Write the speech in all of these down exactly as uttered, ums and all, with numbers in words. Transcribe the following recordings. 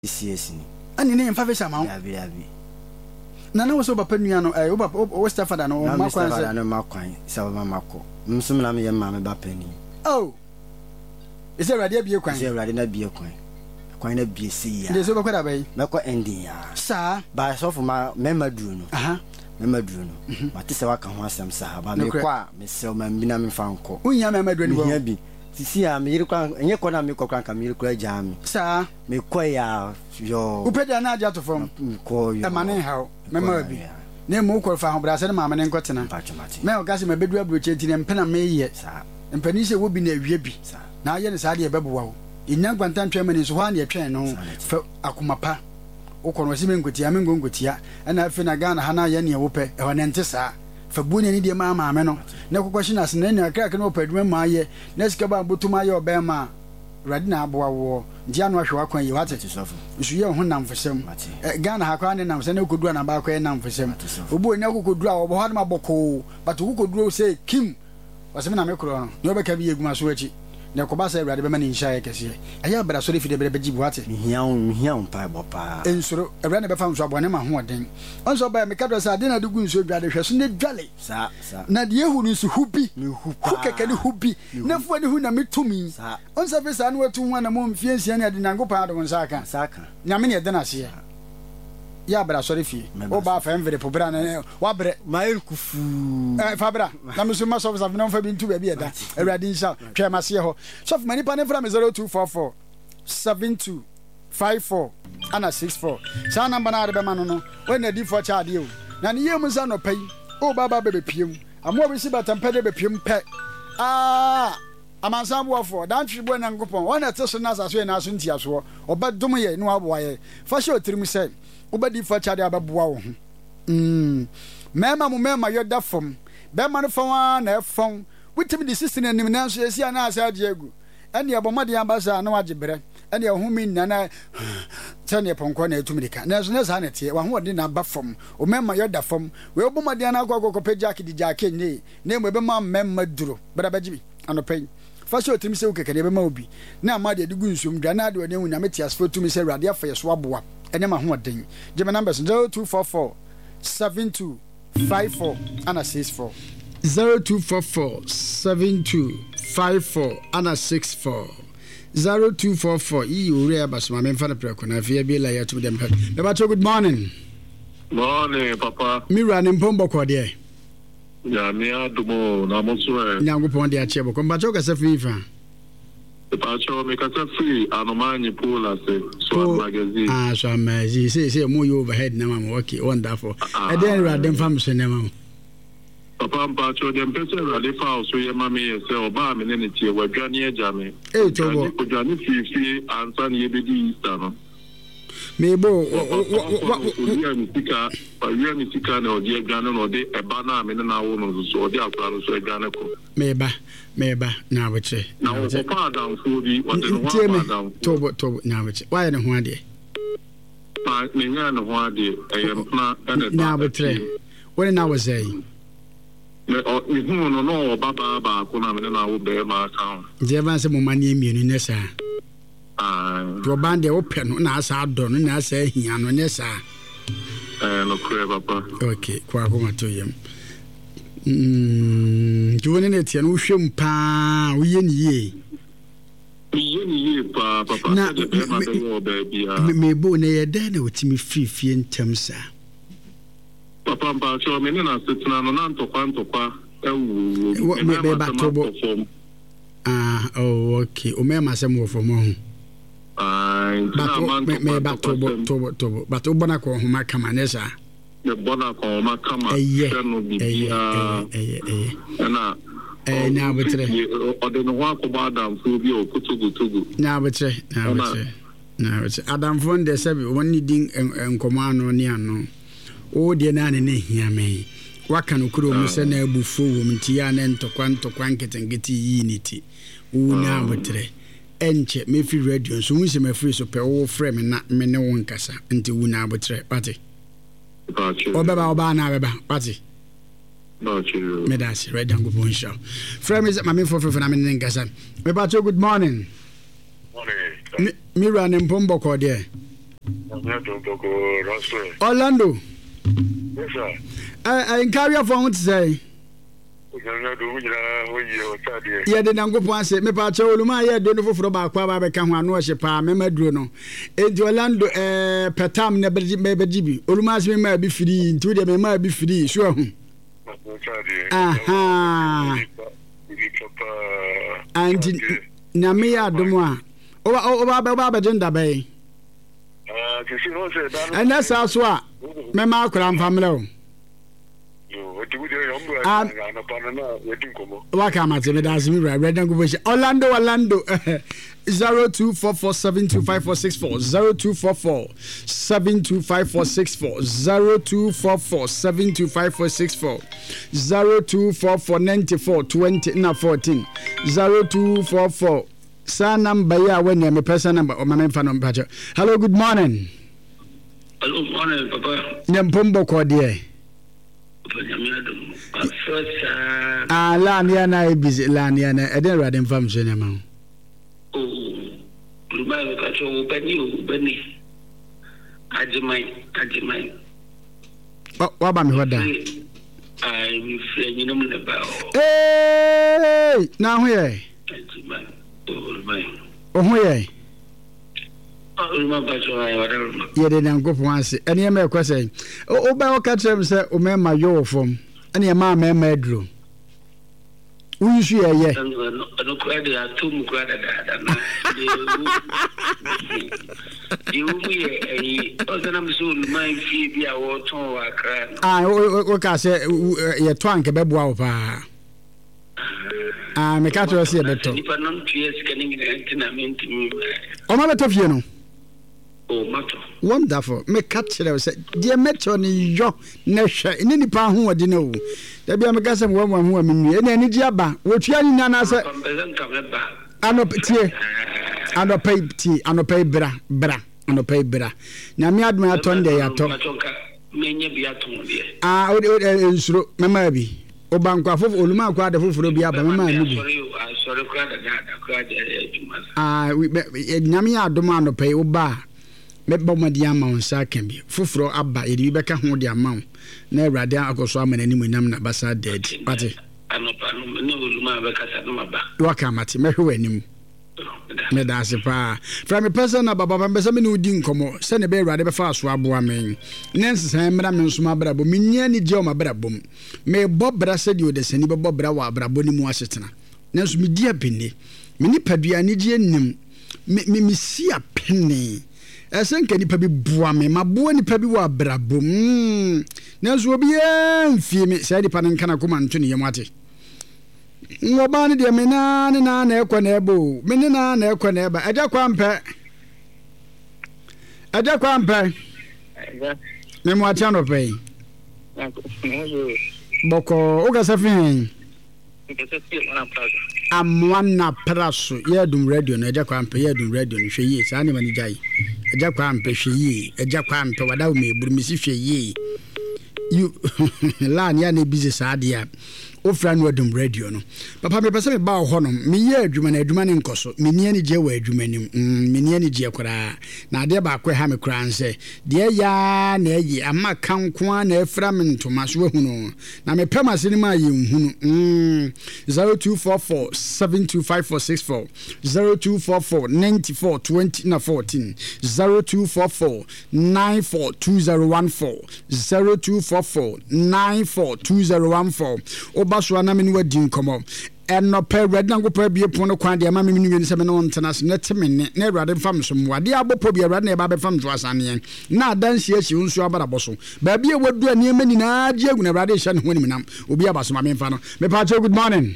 Yes, ani ne mfa fesha ma abi abi na na wo so papa nua no eh wo papa wo Stefan no ma kwan se na ma kwan se wo ma ko msum na me ye ma me ba pani oh ise rade abie kwan ise rade na bie kwan kwan na bie si ya de so bakwa da bai me ko ending ya sa ba so fu ma me maduru no aha me maduru no ma ti se wa ka ho asem sa ba me kwa me se o ma bi na me fa nko unya me maduru ni wo bi sisi a me yiri kwa enye ko na me ko kwa ka me yiri kwa ja me sa me ko ya yo upeda na aja to fom ko yo e mane hawo me ma bi na mu ko fa ho bra se na mama ne nkotena me o gase me bedu abro chenti ne mpena me ye sa mpani se wo bi na awie bi sa na aye ne sa de bebuwa wo inya gwantan twema ne so ho ane etwen no fa akomapa ukono sime ngotia me ngotia na afi na Ghana ha na ye ne wo pe e ho ne nte sa fa bu ne ni de ma ma me no na kokwashi na se na ne akra ka no paduma ma ye na sika ba botuma ye obema radi na aboa wo ndia no ahwe akwan yi wate tisofo isu ye ho nam fosem Ghana ha kwa ne nam se na kodua na ba kwa nam fosem obu onya kokodua wo ho na boko but kokodua say kim wasem na me kro no ne obeka bi eguma so achi na ko ba say radi be ma ni nsha ye kese aya bra so refi de be ji wate mihia mihia mpa bopa ensuro ebra na be fa nso abone ma ho oden onso ba me kadro sa de na de gu nso dwade hwe so ne dwale sa sa na de ehu nso hubi me hupa keke ne hubi na fu ne hu na metumi onso be sa na watu hu na mo mfie nsia ne de nangopa ado nsa aka sa aka nyame ne de na se ya bra so refi o ba fa envere po bra na wa bre mail kufu eh fa bra na me so ma so fa na fa bi ntu ba bi eda ewrade nsa twa ma se ho so fa mani pa ne fra me zero two four four seven two five four ana six four sa number na de be ma no no when na di for cha de o na ne yemu sa no pai o ba ba be piem amo bi si batampa de be piem pe ah amansambo afo dan twibo na ngopon wana te so na sa so na so ntia so obadom ye no aboa ye fa sha otirim se obadi fa cha de ababoa wo ho mm mema mo mema yoda fom be ma no fa na efon witimi di sixteen anim na so esi ana asa age egu ene abomade ambasa na wagebre ene ehumi nana tane ponko na etumidika na so na sa na tie wa ho de na ba fom o mema yoda fom we obomade na akwa akwa pe jack di jack ni na mo be ma mema duro bra bajibi anopen fasho otim se ukeke be ma obi na amade de gu nsum dwa na de one hu na meti asfo tumi se rade afa yeso aboa ene ma ho den jeme numbers zero two four four seven two five four ana six four zero two four four seven two five four ana six four zero two four four e ore abasoma me mfa na preko na afia bi la ya to dem be ba good morning morning papa mi ra ne mpombo ko de ya mi adumo na mo so e nyango pon de ache bo ko mba choka se fifa pa cho me ka se free anomanyi pola se so magazine ah so magazine say say mo you overhead na mama okay wonderful e den ra dem fam so na mama papa mpa cho dem pese ra de fa so ye mama ye se oba me ne ne tie wadwane eja me eh tobo wadwane fifi ansa ne ye bedi Easter no mebo ya misika ya misika na odi egane no de eba na ame na wo no so odi akwa no so egane ko meba meba na wache na wo pa down for di odi no wa down tobo tobo na wache why na ho ade pa me nya na ho ade eyem na ene na wache when na was say me o mi hu no no baba ba ko na me na wo be ma account je ban se mo mani emienu ne sa ah to bande open no na asa do no na asa hia no ne sa eh no kure papa okay kwa ko mato yem mm jone ne tie no hwem pa wo ye ni ye ye ni ye pa papa na de be ma de wo be bia me bo ne ye da na otimi free fie ntam sa papa mpa cho me ne na setna no na ntokwa ntokwa ewu me be ba tobo ah oh okay o me ma sem wo for mo ho ah me me ba tobo tobo tobo but o bona ko ho ma kama ne sa me bona ko ma kama no bibia eh eh na eh na betre o de no wa ko ba dam fu bi o kutugu tugu na betre na betre na betre adam fon de sabi woni din enkoma no ne ano o de na ne hia me waka no kuro mu se na abufu wo mti ya na ntokwa ntokwa nketengeti yi niti wo na betre enche me fi radio so wunse me free so pe wo frame na me ne won kasa nti wo na betre pati obeba oba na beba pati no chiru me da si radio go bon show frame is mama for for na me ne kasa me ba good morning morning me run in pombo ko de Orlando. Yes, sir. I carry a phone to say. Yeah, the Nango Ponce, me pacho, Luma, yeah, don't know for about Quaba Cahan, no, Shepa, Memadruno. Into Orlando, eh, Patam, never jibi. Olumas may be free, two they may be free, sure. Aha. And Namia Dumois. Oh, Baba Jenda Bay. And that's also Mamma Cram family. Welcome at me, that's me, Red and Orlando, Orlando, zero two four four seven two five four six four, zero two four four seven two five four six four, zero two four four seven two five four six four, zero two four four ninety four twenty na fourteen, zero two four four. Sa number ya when you person number or my fan on patch. Hello, good morning. Hello, morning, Papa. Nyempombo kwa die. Ah, Lania na busy Lania na eden radin fam so na ma. Oh, Rubai ka cho bani o bani. Ajimai, ajimai. Wa ba me hoda. Ai mi friend you know me ba. Eh, na ho ye. Ajimai. Oh, Rubai. Oh ho ye. Yede na ngopon ase ene ma ekwese o ba o ka trem se o me ma yo fom ene ma ma ma aduro unsu ye ye no kwa de atum kwa da da na de u mi e o sana mi so mai fi bi a wo ton wa kra ah o ka se ye to anke be boa wo pa ah me ka to se ye beto ni pa non tue scanning ni na menti mi o ma beto fie no. Oh, matter. Wonderful. Me catch it. Say, dear Metro, ni yo, nesha. Ini ni pa hu adi no. Debi ameka se mo mo hu amini. Ene ni diaba. Wotua ni nana se. Ano tie. Ano pay tie. Ano pay bra bra. Ano pay bra. Na mi admo aton de yato. Menye bi aton de. Ah, o nsuro mema bi. O banko afofo oluma akwa da foforo bi aba mema ni bi. Sorry, kwa da da kwa de juma. Ah, na mi admo ano pay o ba. Meba madi ama onsa kan bi foforo aba edi beka ho de ama na awrade akoso amana ni munam na basa dead pati anopa no ne oluma beka sa no maba waka mati mehwe anim me da sepa from a person na baba mbesa me no di nkomo se ne be awrade be fa aso aboa men nense san mra men so mabra bo minya ni je o mabra bom me bobra se di odesani be bobra wa abra bo ni mu asetena nenso me di abene me ni padua ni je nim me me si apene esen ke nipa bi bua me maboa nipa bi wa brabom mm nanso obi amfie me sai dipa nka na koma nto ne yamate ngoba ne de me na ne na na ekwa na ebo me ne na na ekwa na eba aja kwampe aja kwampe me mo atia no pe boko o ga safin amwana praso ya dum radio na aja kwampe ya dum radio no hwe yi sa ne mani jai aja kwampe hwe yi aja kwampe wada wo me buru misi hwe yi you la nya na busy sa dia ofra no adum radio no papa me pese me ba ho no me ye adwuma na adwuma ne nkoso me ni ani je wa adwuma nim me ni ani je kora na de ba kwa ha me kora nse de ya na yi ama kanko na afra me ntoma so hu no na me pema se ni ma ye hu no mm zero two four four seven two five four six four zero two four four nine four twenty na fourteen zero two four four nine four two zero one four zero two four four nine four two zero one four baswa na me ni wadi nkomo eno pe red na go pa bie pon no kwan de ma me ni se me no ntena se net me ne na awrade fam so mo ade abopo bie awrade na ba be fam so asane na adanse achi unsu abara boso ba bie wadu ani ma ni na age agu na awrade hye ne ho ni nam obi abaso ma me mfa no me pa cho good morning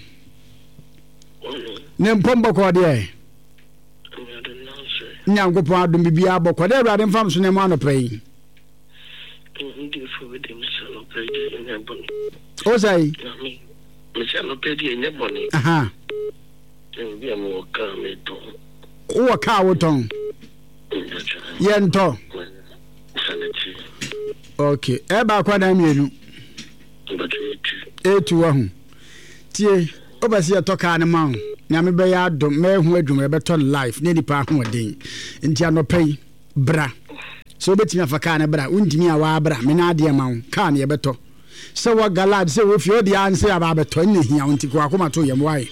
ne mpombo ko de nya go pa adum bibia aboko de awrade fam so ne mo ano pay o sai me se no pedi enye boni aha bi am wo ka me to wo ka wo ton ye nto okay e ba kwa na mienu etu wa hu tie obasi ya toka ne ma na me be ya dom me hu adwuma be to life ne nipa hu odin nti anopai bra so betimi afa car ne bra untimi a wa bra me na ade ma wo car ne yebeto se wa galad se wo fio de an se aba beto ne hia unti ko akoma to yem wai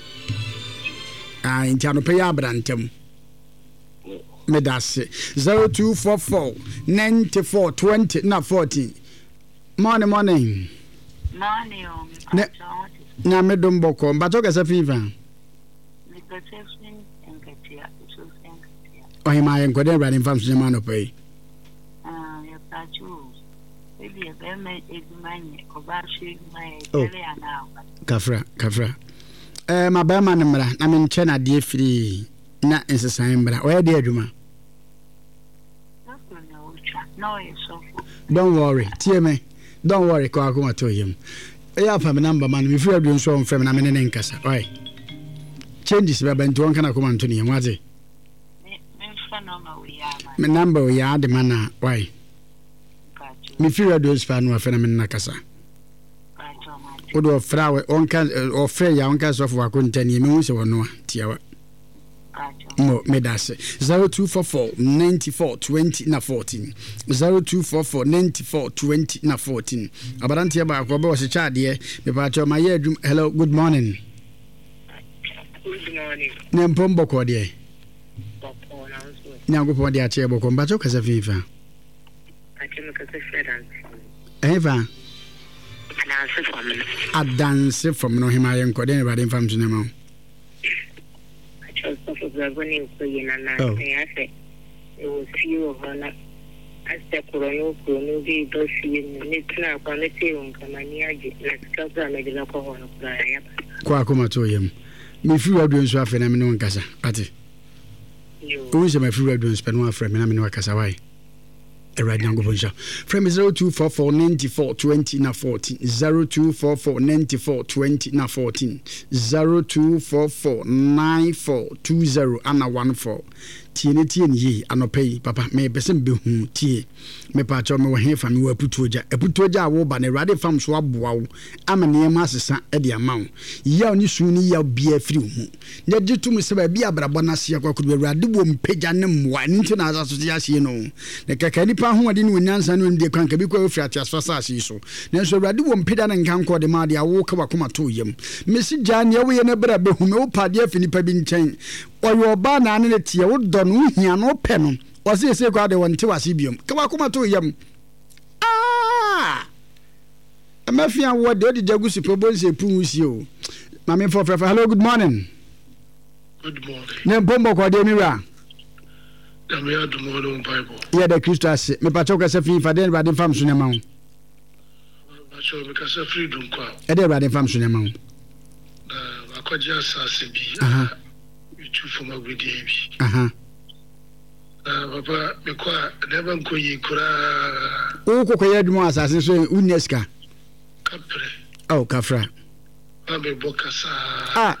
ah inti anope ya bra ntem medase zero two four four nine four two zero na fourteen morning morning morning ne na medom boko mbato kasa fifa the protection and katia so katia oh my enkwade bra ni fam so ma no pay ah ya pachu ebi e be me edumanye oba hwe edumanye tele ana kafra kafra eh ma ba ma ne mra na me nche na de firi na ensesan mra o ya de aduma no so don't worry tie me don't worry ko akoma to yem e ya fa me number man me firi adun so on fam na me ne nkasa oi changes be ba nto on kana akoma to ne yem waje me number we ya de mana why me firi adun so fa no afa na me na kasa odo fra we on kan o fra ya on kan so fo akontani me hu se wono tiawa mo medase zero two four four nine four two zero na fourteen zero two four four nine four two zero na fourteen abarante ba ko be wo se chaade me pa cho ma ye adum hello good morning good morning ne mpombo ko de nya go po de a che boko mba cho kasa fifa acheme kasa fedan eva adanse from adanse from no himayen ko de ba de fam so ne ma so for the running so you na na I say it was few of her as the corona corona be do see ni tna kwa ne te on kama ni aje na kasa na de ko hono kwa ya kwa akoma to yem me fi wadun so afa na me no nkasa ati yo o se me fi wadun so no afa me na me no kasa wai e right now go bonja from zero two four four nine four two zero na fourteen zero two four four nine four two zero na fourteen zero two four four nine four two zero ana one four tiene tiene yi anopei papa me besem be hu tie me pa cho me wo hefa me wa putuoja eputuoja a wo ba na rade fam so aboa wo ama ne ma asesa e de ama wo ya oni su ni ya bia firi hu ne gitum se ba bia brabo na se akwakudu rade wo mpagya ne mwa nti na aso ya sie no ne kaka ni pa ho ade ni onyansa no ndi kwanka bi kwa ofri atiaso asase so ne so rade wo mpeda ne nkanko de ma de awo ka wakoma to yem mesi gya ne wo ye ne bra be hu me wo pa de afini pa bi nchen oyo ba na ne tie wo do no hia no pe no wase ese kwa de wonte wase biom ka wakoma to yem ah amafia wo de de jagusi probonse punwusi o mame for for hello good morning good morning ne bombo kwa de mira na me adu mo no bible ya de kristo ase me pa choka se fi fa de ba de fam so ne ma wo ba cho me ka se freedom kwa e de ba de fam so ne ma wo na akwaji asase bi aha tu for my baby aha ah papa me kwa never nko yi kura o ko ko ya dum asase so uneska kapre oh kafra ba me bokasa ah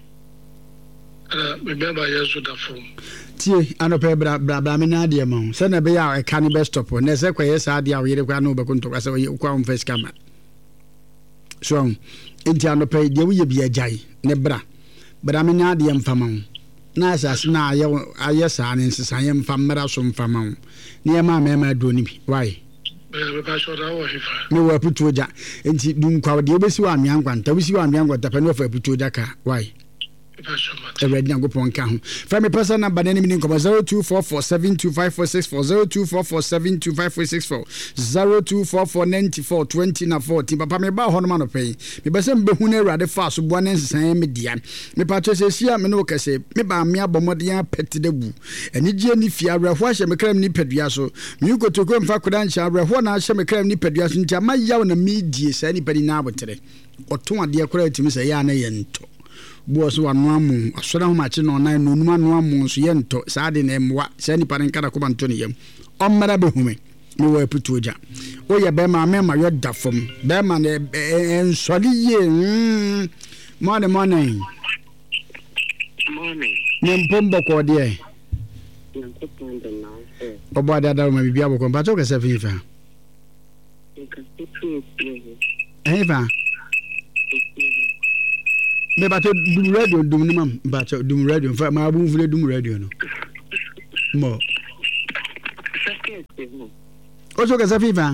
ah me member yeso da form tie anope bra bra bra me na de ma se na be ya e kan be stop na se kwa yesa de a yire kwa no be ko ntokwa se kwa on face camera so enti anope de wo ye bia jai ne bra bra me na de mfama na asase na aye ayesa ne nsesan ye mfa mra so mfama ne ma ma ma do ni bi why me pa so da wo hifa me wa putuoja enti dum kwa de obesi wa amia nkwanta obesi wa amia nkwanta pa no fa putuoja ka why Already go pon ka ho. From me person number name ni nkomo zero two four four seven two five four six four zero two four four seven two five four six four zero two four four nine four two zero na fourteen papa me ba ho no ma no pay. Me be se mbe hu na urade fa so bo na nsesan me dia. Me pa cho se sia me no kase me ba me abomode ya pete debu. Ani gie ni fia awrehwo ahye me kram ni padua so. Me ukotoko mfa koda ncha awrehwo na ahye me kram ni padua so ntia ma yaw na me die sa ni padi na abotere. Oto ade akora timi se ya na ye nto. Boso wanu amu asora ho machi no na no numa no amu so ye nto saade na emwa sa ni pare nkara ko banto ne yam ommara behume ni wa putuoja o ye be ma me ma yo dafom be ma ne ensoli ye mone mone morning ne mpombo ko de nko pondo na e obo ada da ma bibia boko mpa to ka se fifa nka tu eva me ba to dum radio dum ni mam ba to dum radio fa ma bu fule dum radio no mo Ojo kasa fifa.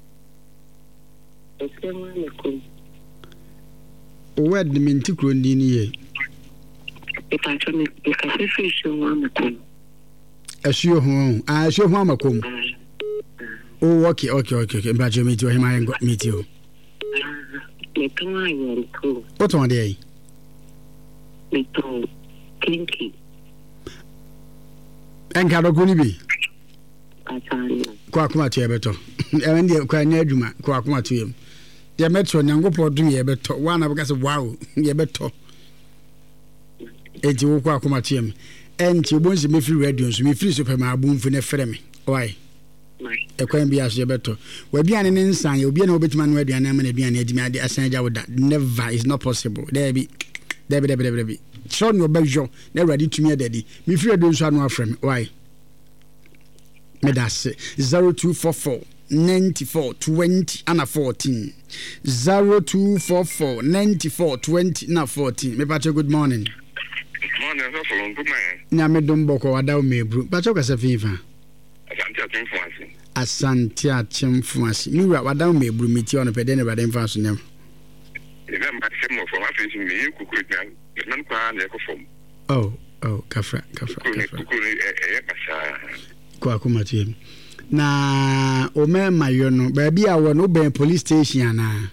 Word the minti krondi ni ye. If I told me, if I say fish, you want to come. Assume home. I show home a come. Oh, okay, okay, okay, okay. But you meet you, him, I got meet you. What one day? Little kinky. And Caro Gunibi. I tell you. Quackma to Ebeto. And the Quack Neduma, Quackma to him. The metro Nangopo do ye beto. One of us, wow, ye beto. And you Quackma to him. And you won't me free radios, me free super my boom for the frame. Why? A coin be as ye better. We be an inside, you'll be an obit man where the animal be an edge, the ascend with that. Never is not possible. There be, there be, there be, there be. Show no bejo, never ready to me, daddy. Me free radios are no frame. Why? Me that's it. Zero two four four ninety four twenty and a fourteen. Zero two four four ninety four twenty and a fourteen. Me patch good morning. Morning, so good man. Na me domboko wada me bru. Patch kasa fifa. Asante atimfuasi. Asante atimfuasi. Mi wa wada me bru mi ti ono pede ne bada mfa so nem. Ina ma semo for ma fisi mi kuku na nan kwa na ko fom. Oh, oh, kafra, kafra, kafra. Kuku e e basa. Kwa kuma ti. Na o me mayo no ba bia wo no ben police station ana.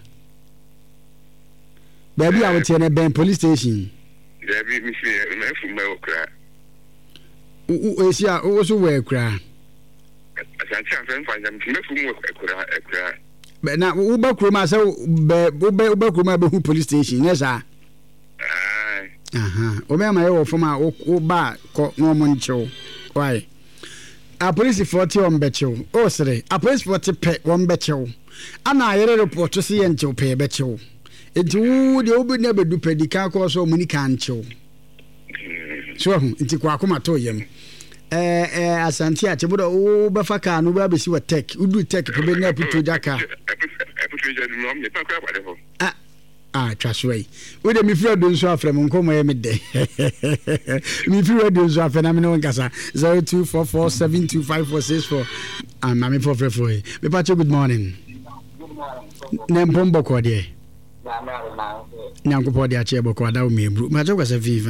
Ba bia wo tie na ben police station. There be me see me fu me okra. U esi a o so we okra. Asante afen fa jam me fu mu okra okra. Be na u ba kroma se be u ba u ba kroma be hu police station yes ah. Ah. Aha. O me mayo wo foma o ba ko no mo nchew. Why? A police forty on bechew. Oh sire, a police forty pe one bechew. Ana yere report to see enchew pe bechew. Enti wo de obi na bedu pedika ko so muni kan chew. So enti kwa akoma to yem. Eh eh asante a chebodo wo be fa ka no ba be si wa tech. Udu tech pe be na puto jaka. Puto jaka no me pa kwa kwa defo. Ah ah trashway. We de mi fira do nso afre mo nkomo ye me de. Mi fira do nso afre na me no nkasa. zero two four four seven two five four six four. Ah mami for free for. Me pa good morning. Good morning. Nem bombo ko de. Nyanko de ache boko ada o membru ma jogwa se viva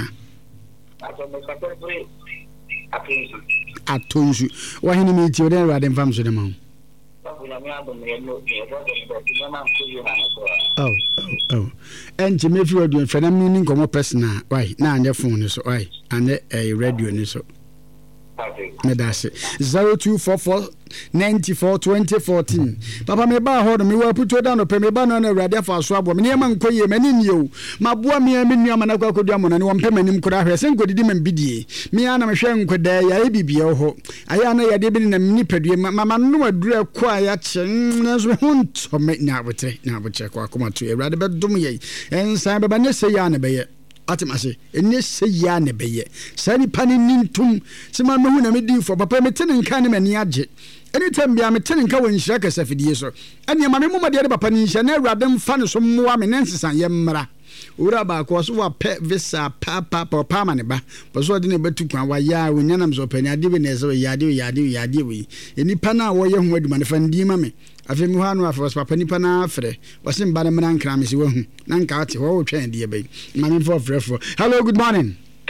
atonsu wa hini mi ti o den rade mfam so de ma oh oh oh enje me fi radio fena mi ni nkomo personal why na anye phone ni so why anye eh radio ni so me that's zero two four four ninety four twenty fourteen. Papa me ba ho no me wa puto da no pe me ba no na awrade afa so abo me ne ma nkoye mani ni o maboa me me nua mana kwa kodua mo na ne wo mpe manim koda hwe se nkodidi ma bidie me ana me hwe nkoda ya e bibie ho aya na ya de bi na mni padue mama no adura kwa ya che na so ho nto me na abotre na abotre kwa akoma to awrade be dum ye ensan be ba ne se ya na be ye atimase enne se ya ne be ye sani pani nintum se ma me hu na me di fo papa me tene nka ne mani age anytime bia me tene nka won hira kasa fidie so ene ma me moma de papa ni hia na awrade mfa ne so moa me nensesan ye mmra ura ba ko so wa pe visa pa pa pa pa ma ne ba bo so de ne betu kwa wa ya wonyanam so pani ade be ne so ya de ya de ya de wi enipa na wo ye hu aduma ne fa ndi ma me afi mi hanu afo papa nipa na afre wasim ba ne mna nkra me si wahu na nka ate wo twen de be ma me for frefo. Hello, good morning.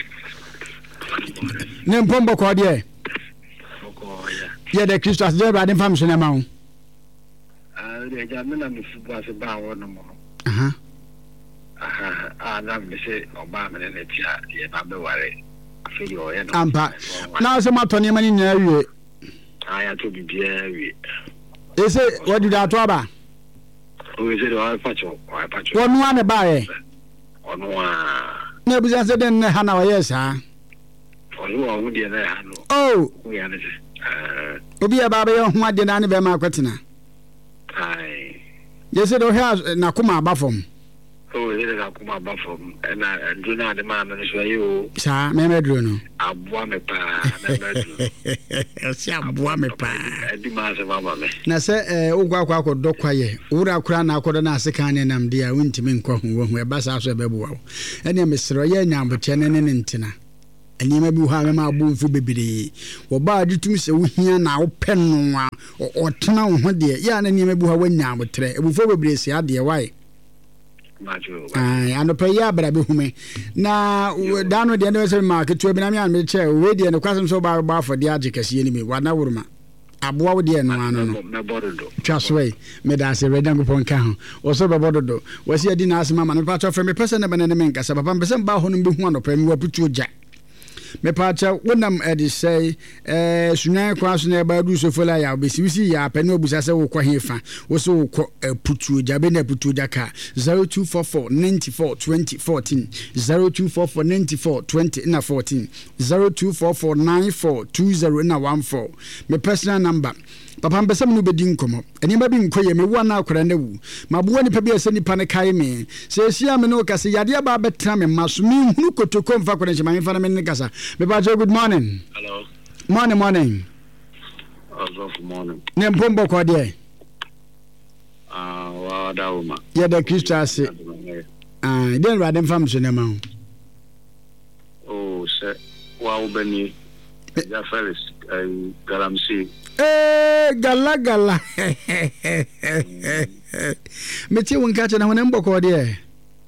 Ne mpombo ko de yeah, the Christus there by the family now. Ah, the Jamina was about one more. Uh huh. Ah, ah, now they say Obama and it's yeah, I'm the worry. I feel you are Ampa. Now, some Tony money in area. I had to be very. They say, what did I talk about? Who is it? Or Pacho? Or Pacho? One one buy. On one. No, because I didn't Hannah, yes, huh? For you are with the other hand. Oh, we are. Obi ababa yo ho ade na ne be ma kwetena ai yese do ha na kuma abafom oh yese na kuma abafom na nduna de ma no so ayo sa me medro no aboa me pa na medro si aboa me pa edi ma se mama me na se eh ogwa akwa akodo kwaye owura akura na akodo na aseka ne nam de a wontimi nkwa hu wo hu e ba sa so e be bo wo ene mesro ye nyamboche ne ne ntina enema bi ho ma abomfo bebere wo ba adutum se wo hia na wo pɛ no a ɔtena wo ho de ya na enema bi ho wanya abotre ebufo bebere se ade why ai anopa ya bra be hume na dano de no se market to bi na me an me che we de no kwasem so ba ba for de age kase ni me wa na woruma aboa wo de no ano no twaswe me da se redan go ka ho wo so be bododo wo se adi na asema ma no pa cho frame person na bana ne me nkasa papa mpese ba ho no be hu anopa mi wa putu oja me pa cha wonam edi say eh sunan kwa so na ba du so fola ya obesi wisi ya pa na obusa se wo kwa hefa wo so wo putu oja be na putu oja ka zero two four four nine four two zero one four zero two four four nine four two zero na fourteen zero two four four nine four two zero na one four me personal number papa mpesam no bedi nkomo eni ba bi nkoye me wo na akora na wu mabuwa ni pa bi ese nipa ne kai me se sia me no kase yade ba betra me maso mi hunu kotoko mfa kora nchima mfa na me ne kasa me ba good morning. Hello. Morning morning. Uh, good morning. Ne mpombo ko de ah wa da uma ya da Kristo ase ah den ra dem fam so ne ma oh se wa ubani ja Felix ai galamsi eh gala gala meti won ka cha na won mboko de eh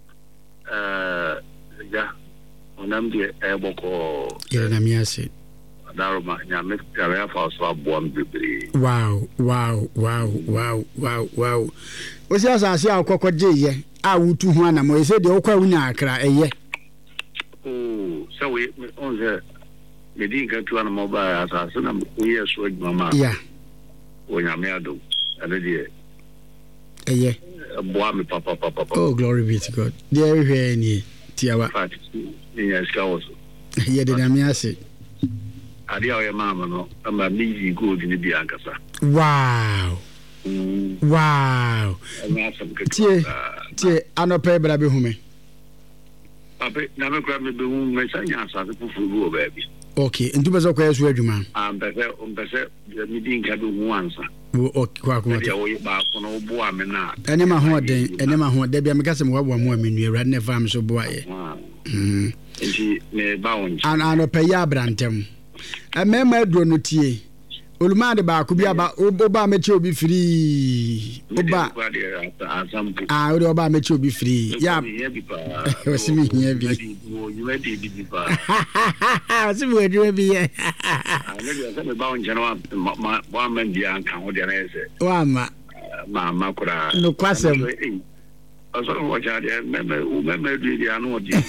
ja onam de e boko ya na mi ase daruma nya me ya fa so aboam bibiri wow wow wow wow wow wow o si asase akokko je ye a wutu hu ana mo e se de okwa wunya akra eye oh so we on the me din ka tu ana mo ba asase na we so mama yeah onya me ado ade de eye aboam papa papa oh glory be to God there we ni tiawa ni ska also ye de na mi ase adi ayo mama no ama miji gold ni bi ankasa wow mm. wow tie tie anope bra be hume ape na me kwa me be hu me sanya asase fufu go ba bi okay ntu bezo kwa yesu adwuma am be se um be se mi din ka be hu ansa okay kwa kwa ya wo ba ko no bo ame na ene ma ho den ene ma ho de bia me kase mo wa mo amenu ewra ne fam so bo aye mm nti me ba won an anope ya brantem amema aduro no tie olumade ba ko bia ba oba meche obi free oba ah o oba meche obi free ya wasimi hia bi you ready bi ba wasimi wedru bi ya na dia se me ba on jana wa wa man dia kan ho dia na ese wa ma ma ma kura no kwasem aso wo ja dia me me u me me du dia no di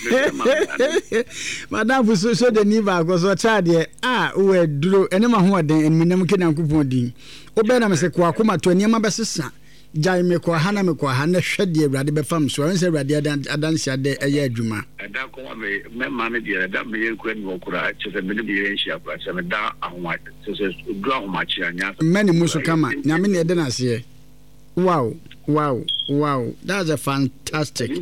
madam fu so so de ni ba go so cha de ah we duro ene ma ho den enminam ke nankopon din obe na me se kwa akoma to niam ba sesa jai me kwa hana me kwa hana hwede awrade be fam so ense awrade adansia de eye adwuma da ko me me ma ne de da me ye kwa ni okura chese me ne bi ye nshia kwa se me da ahoma se du ahoma chi anya mani muso kama nyame ne de na se wow wow wow that's a fantastic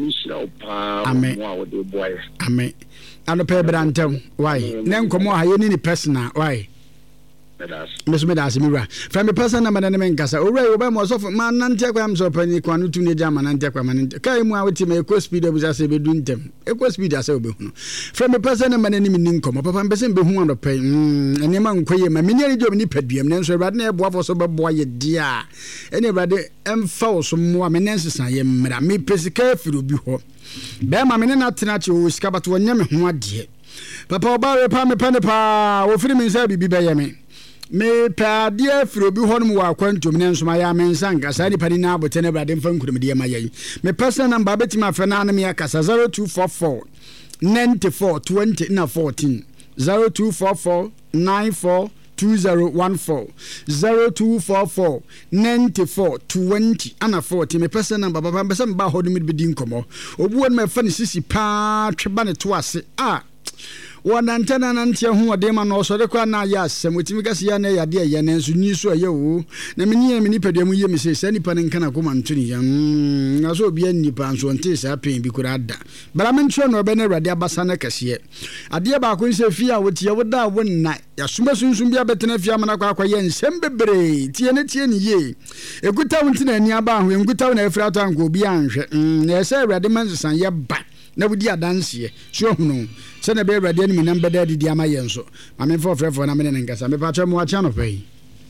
amen amen and pay brantem why nen komo ha yeni ni personal why Miss Medas Mira from the person number na men kasa owura yo ba mo so man nante kwa am so pani kwa no tu ne jama nante kwa man kai mu awti me eco speed obusa se be du ntem eco speed asa obe hu from the person number na ni min komo papa mpese be hu ando pai mm ene ma nkoye ma meni ani job ni paduam ne so brade na eboa fo so be boa ye dia ene brade emfa so mo a menense san ye mra me pesika firu bi ho be ma meni na tena chi o sika bato nya me ho ade papa oba we pa me pa ne pa wo firi min sa bibi be ye me me pa dia firo bi honum wa kwantum ne nsoma ya mensan ka sa ni pani na abote ne brade mfa nkurum de ma yayi me personal number betima fa na na me akasa zero two four four nine four two zero na fourteen zero two four four nine four two zero one four zero two four four nine four two zero ana fourteen me personal number baba mbesa mba hodum bi di nkomo obu won me fa ne sisi pa tweba ne to ase ah wonantana nantia hu ode ma no so de kwa na ya asem otimi kase ya na ya de ya na nso ni so aye wo na meni ya meni padua mu ye me se se nipa ne nka na ko mantuni ya mm na so obi nipa nso nte sa pen bi kura da bara men tro no be na awrade abasa na kase ade ba ko nse fi a wotie woda wonna ya suma sunsun bia betena fi amana kwa kwa ye nsem bebre tie ne tie ne ye eguta wonti na ani aba ho eguta na afira to anko obi anhwe mm na se awrade man san ye ba na wodi adanse so hunu se na be awurade anim na mbeda didi ama ye nso ma me fo frefo na me ne nkasa me pa cha mo acha no pai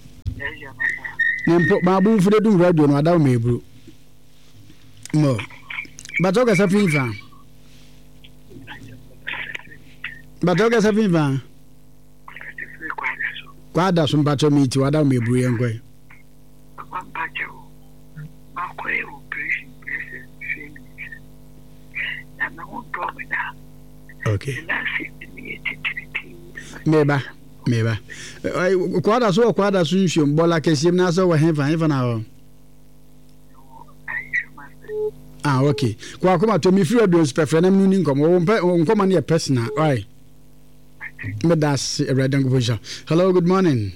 nempo ma bu fude du radio no adaw me ebru mo batoka sa fifa batoka sa fifa kwada so mpacho mi ti wadaw me ebru ye nkwe okay meba meba kwada so kwada so nhwem bola kesim na so wa hefa hefa na ho ah okay kwa kuma to mi free audience prefer na mnu nkom wo nkom na personal right me das redango position. Hello, good morning.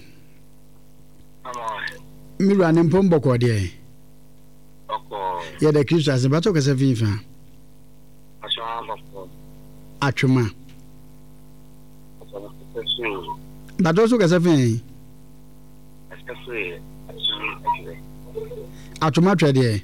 Mi run in Pombo kwa die. Yeah, the Christians but talk as a fifa. Achuma. But also as a fin. Achuma trade.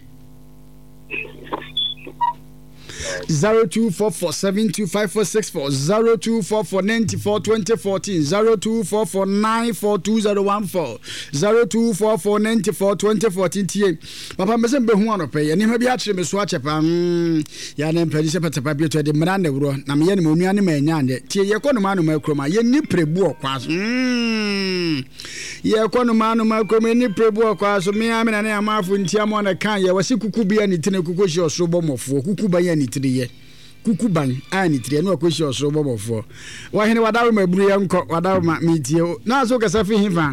zero two four four seven two five four six four zero two four four ninety four twenty fourteen zero two four four nine four two zero one four zero two four four ninety four twenty fourteen tie papa mese be hu anope ye ne ma bi a kire me so a chepa mm ya ne mpadi se pata pa bi to de mra na wuro na me ye ne monua ne ma nya ande tie ye kono ma no ma kroma ye ni prebu okwa so mm ye kono ma no ma kroma ni prebu okwa so me amena ne amafu ntia mo na kan ye wasi kuku bia ni tene kuku hye osoro bomofo kuku ba ya ni tiri ye kukuban ani tire no akoshi osoro bobofo wa hene wadawo maburu ya nko wadawo ma mitie na so kasa fi hifa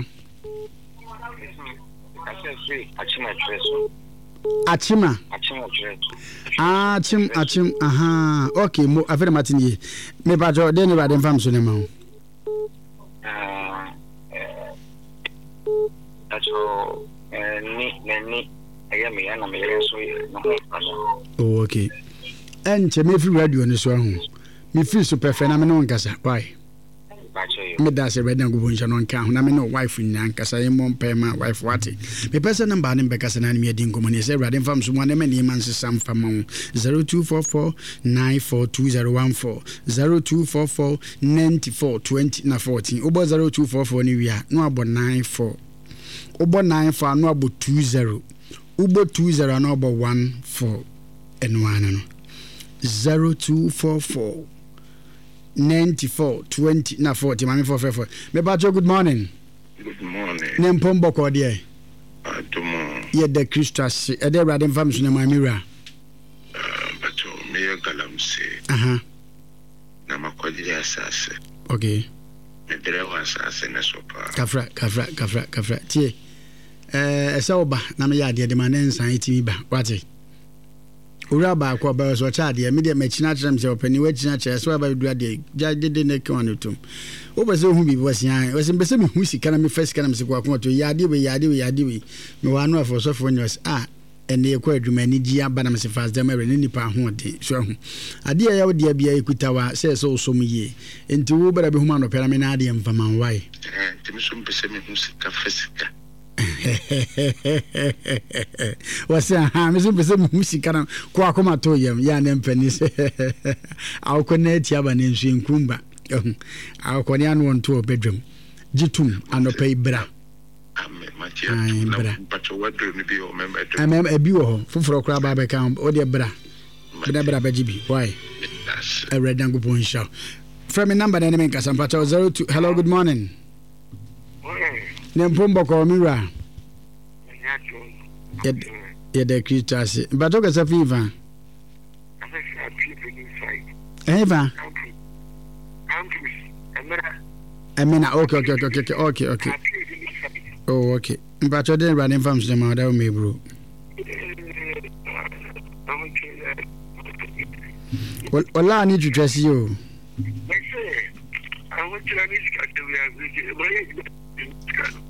achima treso achima achima treso ah chim achim aha okay mo afere matini me ba jo de ne ba de fam so ne ma ah eh acho ni ni aya me ya na me so no oh okay enche me free radio ni so ahu me free super phenomenal nkasa why me da se radio go bonja no nka hu na me no wife nya nkasa ye mom pe ma wife wati me person number ne be kasa na me di ngomo ne se radio fam so mo ne me ni man sesam fam zero two four four nine four two zero one four zero two four four nine four twenty na fourteen obo zero two four four ni wia no abo nine four obo nine four no abo two zero ubo two zero no abo one four and one no zero two four four ninety four twenty na forty mami for for me ba good morning. Good morning. Nem pombo ko de atomo ye de Christus e de radin fam so na mami ra uh but me ye galamse aha na makodi asase okay me dere wa asase na sopa kafra kafra kafra kafra tie eh esa oba na me ya de de manensan itimi ba wate ura ba kwa ba so cha de me de machina tram se opani wa china che so ba dua de ja de de ne kan otum o ba se hu bi wasian o se mbese me hu sika na me first kana me se kwa kwa to ya de we ya de we ya de we me wa no afo so fo nyos ah ene ye kwa adwuma ni gi aba na me se fast dem re ni nipa ho de so hu ade ya wo de bia ekutawa se so so mu ye enti wo bra be hu ma no pera me na ade mfama wai eh timi so mbese me hu sika fisika wasi ha me so pese mu sika na kwa akoma to yam ya na mpani se awko na tia ba ne nsu nkumba awko ne anu onto obedwam gitum anopai bra amen matia na pacho wadro ni bi o member do amem abi wo foforo kra ba be kan o de bra bra bra ba gibi why I read dango bon show from me number na me nkasa pacho zero two. Hello, good morning. Nempombo ko mira yed yed Christus but o kasa fiva eva amena okay okay okay okay okay okay oh okay but o den running farms dem ada me bro wala ni to dress you I want to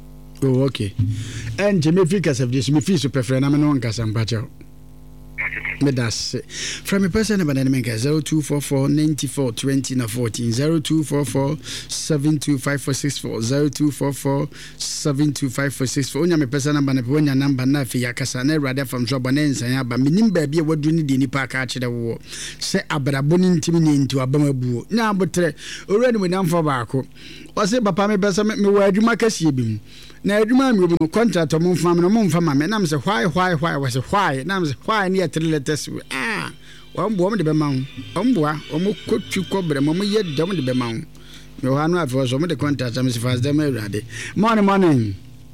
oh okay and me feel as if this me feel so prefer na me no nkasa mpacho me das from a person about any make zero two four four ninety four twenty na fourteen zero two four four seven two five four six four zero two four four seven two five four six four onya me person number na pe onya number na fi yakasa na rade from job na ensan aba minim ba bia wadu ni di ni pa ka kire wo se abrabo ni ntimi ni nti abamabuo na abotre already we nam for baako o se papa me person me wa adwuma kasie bi mu na adwuma mi obi no contract mo mfa me no mo mfa ma me na me se why why why was why na me se why ne three letters ah wambo mo de be ma wo omboa omo kotwi kobre mo ye dom de be ma wo me wa no afo so mo de contract am se fast dem awrade morning morning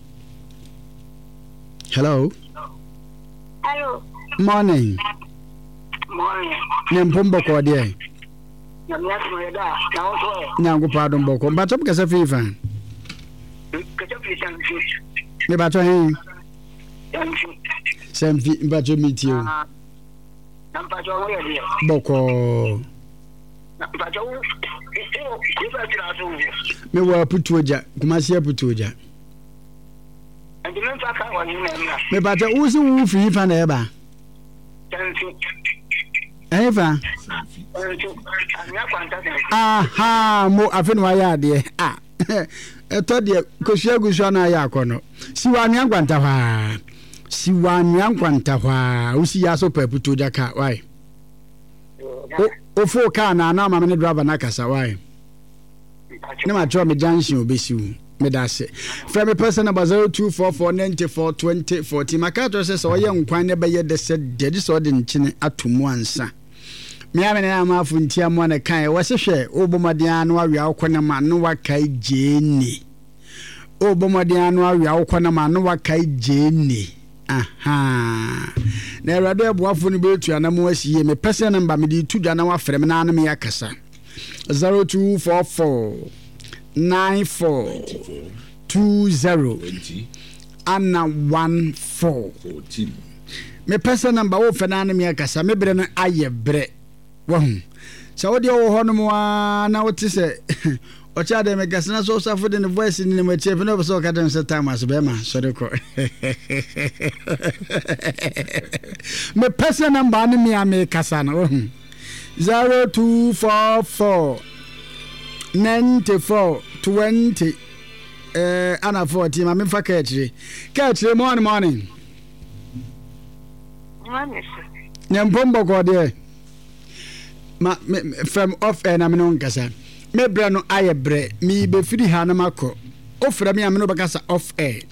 hello hello morning morning ne mpombo ko de na mi ato me da na wo so na go pa don boko mba top kasa fifa me ba to hin semfi mba to meet you namba jo wo ye boko namba jo wo ko ba tira so me wa putuoja kumasi putuoja andi men fa ka woni na me ba to wo si wo fifa na e ba semfi Eva. Aha, mo afin wa ya de. Ah. Eto de kosia gusua na ya akono. Si wa nwa kwanta hwa. Si wa nwa kwanta hwa. Usi ya so paputo jaka, why? O o fo ka na na ma me driver na kasa, why? Ne ma tro me junction obesiu. Me da se. From a person about zero two four four ninety four twenty forty. Makato says o ye nkwan ne be ye de se de so de nchine atomu ansa. Me amene na ma funtia mo na kan wo se hwe obomaden anu awia okona ma no wakai jeni obomaden anu awia okona ma no wakai jeni aha na erado ebuafo no betu anamo asiye me pese number me di tudwa na wafrem na anu me yakasa zero two four four nine four two zero ana one four me pese number wo fe na anu me yakasa me bre no aye bre wahum so wodi o ho no mo na woti se o cha de me gasna so safo de ne voice ni me chef no so ka dem se time as be ma so de ko me person number ni me ame kasa na wahum zero two four four ninety four twenty eh ana forty ma me fa ka chire ka chire morning morning morning nyempombo ko de ma me, from off air na me no nkasa me bra no aye bre mi be firi ha na makọ ofra me ameno bakasa off air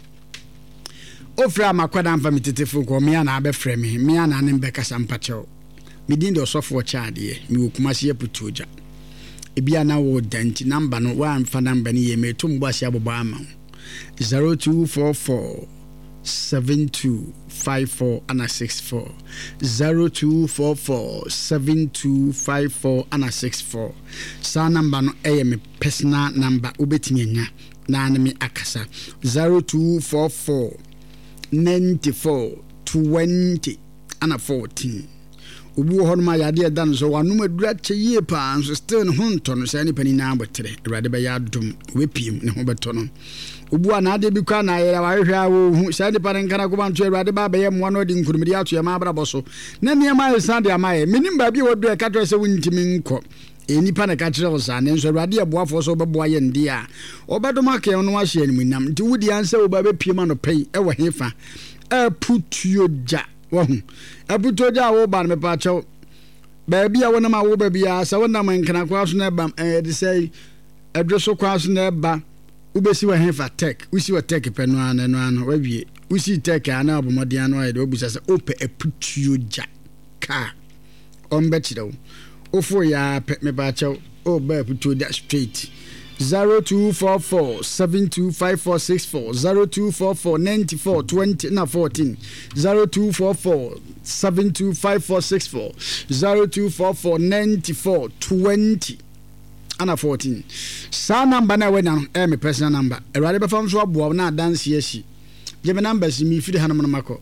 ofra makwada mfa mitete ko me na abe frɛ me me na ne be kasa mpacho me din de osofo chaade me wokumase aputuoja ebia na wo danti number no wa mfa number ni ye me tumbo ase abobo ama zero two four four seven two five four and a six four zero two four four seven two five four and a six four. Sa number no eh me personal number ubetimi nya na na me akasa zero two four four ninety four twenty and a fourteen. Ubu ho ma yade dan so wanum adura cheye pa so still no honto no sa ni pani na abotre awade be ya dum wepiem ne ho beto no ubu ana ade bi kwa na ya wa hwa wo sa ni pani kana ko bantu awade ba be ye mo no di nkurumiri ato ya ma brabo so na ne ma isa de amaye minim ba bi wodu e ka to se wuntimi nko enipa na ka kire wo sa ne so awade aboafo so bebo aye ndi a obedo make no wa hye ni nam nti wudi ansa wo ba be piem no pei e wo hefa e putuoja wahum aputoja wo ban me pa chaw baabi a wona ma wo baabi a sa wona man kana kwa so na ba eh de say adreso kwa so na ba ubesi wa hefa tech usi wa tech pe no an no an wawie usi tech ana abomode an wa de obusa se ope aputoja ka ombe chido ofo ya pe me pa chaw o ba aputoja straight zero two four four seven two five four six four zero two four four ninety four twenty na fourteen zero two four four seven two five four six four zero two four four ninety four twenty ana fourteen. Sa number na we na eh me personal number erade be fam so abo na dance yeshi je me number si mi fi de hanam na mako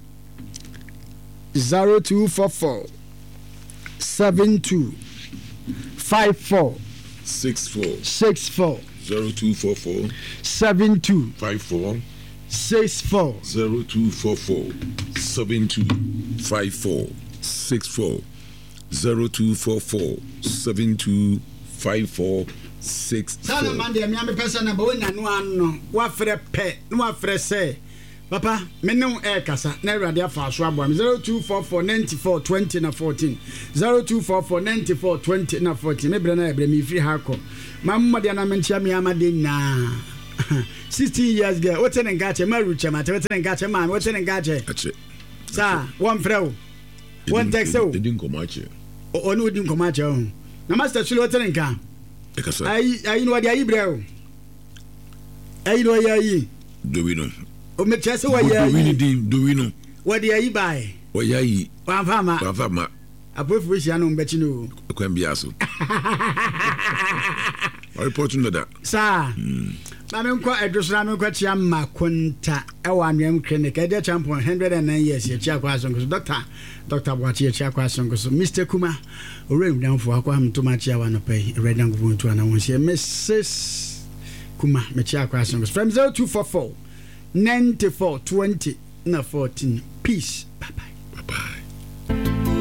zero two four four seven two five four six four six four zero two four four seven two five four six four zero two four four seven two five four six four. zero two four four seven two five four six four. Sana mande mi am pesa na bo nya no ano wa frɛ pɛ no wa frɛ sɛ papa me ne e kasa na awurade afa so abo am zero two four four nine four two zero na fourteen zero two four four nine four two zero na fourteen me bre na bre mi free ha ko mamma de na mentia me amade na sixteen years girl what ten ngache maru chema what ten ngache man what ten ngache ache sa one frɛ o one text o they didn't come out here o no didn't come out here na master chule what ten nka ai ai no dia ibre o ai no ya yi do we know o me chese wa ya yi do we know what dia yi bai wa ya yi wa fama wa fama apofu we sia no mbechi no kwa mbia so I report you that sa na me nkwa edwoso na me nkwa chia makonta e wa anwam clinic e dey champion one hundred nine years ye chia kwa songo doctor doctor Boachi ye chia kwa songo so Mister Kuma orem dan fo akwa am to ma chia wa no pay redan go buntu ana won se Missus Kuma me chia kwa songo from zero two four four nine four two zero na fourteen peace